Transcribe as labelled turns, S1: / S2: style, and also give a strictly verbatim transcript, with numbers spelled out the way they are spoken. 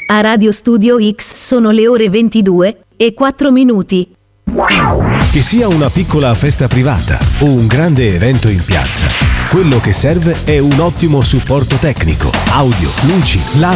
S1: A Radio Studio X sono le ore ventidue e quattro minuti.
S2: Che sia una piccola festa privata o un grande evento in piazza, quello che serve è un ottimo supporto tecnico, audio, luci, laser